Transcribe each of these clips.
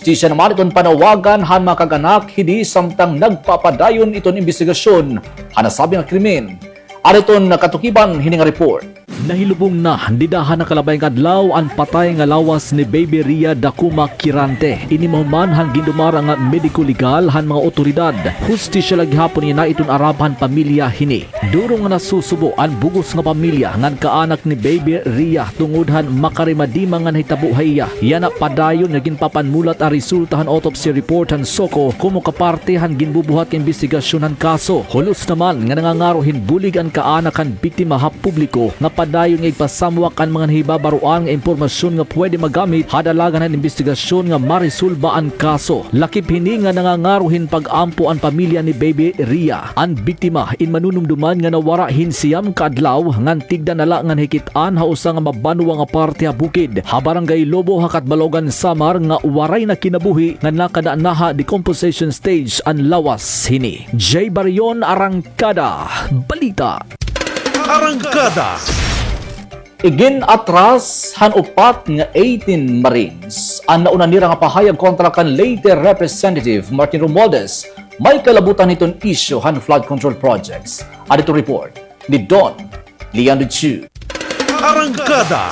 Hustisya naman iton panawagan han makaganak hindi samtang nagpapadayon iton investigasyon hanasabi nga krimen. Ariton nakatukiban hining report. Nahilubong na didahan na kalabay nga adlaw ang patay nga lawas ni Baby Ria Dakuma Kirante. Ini mahuman han gindumara nga mediko legal han mga otoridad. Hustisya lagi hapon niya na itong araban pamilya hini. Duro nga nasusubo ang bugos nga pamilya ngan kaanak ni Baby Ria tungod han makarimadima nga nahitabo haiya. Yana padayon naging papanmulat ang resultahan autopsy report han Soko kumo kaparte han ginbubuhat nga investigasyon han kaso. Hulos naman nga nangangarohin bulig ang kaanak han biktima ha publiko nga padayon nga ipasambwak ang mga nahibabaruan nga impormasyon nga pwede magamit hadalagan ng investigasyon nga marisulba ang kaso. Lakip hini nga nangangaruhin pag-ampo ang pamilya ni Baby Ria. Ang biktima in manunumduman nga nawara hinsiyam kaadlaw ngan tigda nala ngan hikitaan hausa nga mabanwa nga parte ha bukid. Ha barangay Lobo hakat Balogan Samar nga waray na kinabuhi nga nakadaanaha decomposition stage ang lawas hini. J. Barion, Arangkada, Balita. Arangkada. Igin atras han upat nga 18 Marines ang nauna nira nga pahayag kontra kan later Representative Martin Romualdez may kalabutan niton isyo han flood control projects. Adito report ni Don Leandro Chu. Arangkada.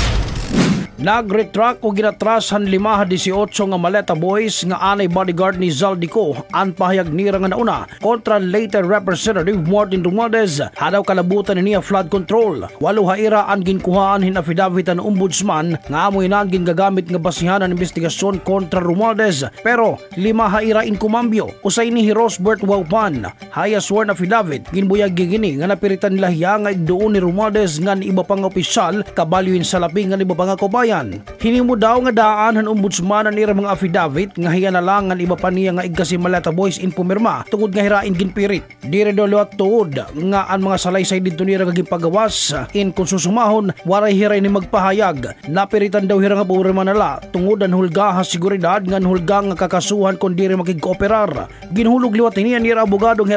Nagretract o ginatras han 5-18 nga maleta boys nga anay bodyguard ni Zaldico ang pahayag nira nga nauna kontra later Representative Martin Romualdez hadaw kalabutan niya flood control. Walo haira ang ginkuhaan hin affidavit ang ombudsman nga amoy nan gingagamit nga basihan ang investigasyon kontra Romualdez pero 5 haira in kumambyo usay ni Rosbert Waupan haya sworn affidavit ginbuyag gigini nga napiritan nila hiya nga igduon ni Romualdez nga ni iba pang opisyal kabalyuin sa labi nga ni iba pang kabayan. Hinimo daw nga daan han ombudsman ang ira mga affidavit nga hiya na lang ang iba pa niya nga igkasi maleta boys in pumirma tungod nga hirain ginpirit. Dire do liwat tuod nga ang mga salaysay dito nira nga ginpagawas in kung susumahon waray hiray ni magpahayag. Napiritan daw hira nga pumirma nala tungod ang hulga ha seguridad nga hulga nga kakasuhan kung dire makigkooperar. Ginhulog liwat niya nira abogadong